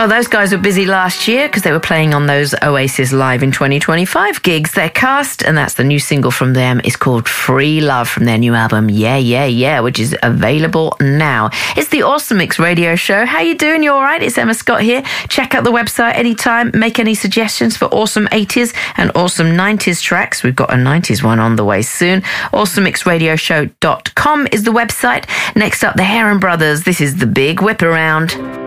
Well, those guys were busy last year because they were playing on those Oasis Live in 2025 gigs. Their cast, and that's the new single from them, is called Free Love from their new album, Yeah, Yeah, Yeah, which is available now. It's the Awesome Mix Radio Show. How you doing? You all right? It's Emma Scott here. Check out the website anytime. Make any suggestions for awesome 80s and awesome 90s tracks. We've got a 90s one on the way soon. AwesomeMixRadioshow.com is the website. Next up, the Heron Brothers. This is The Big Whip Around.